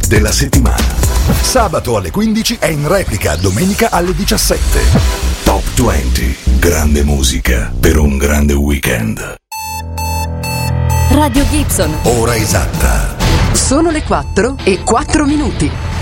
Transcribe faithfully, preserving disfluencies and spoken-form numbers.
della settimana. Sabato alle quindici e in replica domenica alle diciassette. Top venti, grande musica per un grande weekend. Radio Gibson. Ora esatta. Sono le quattro e quattro minuti.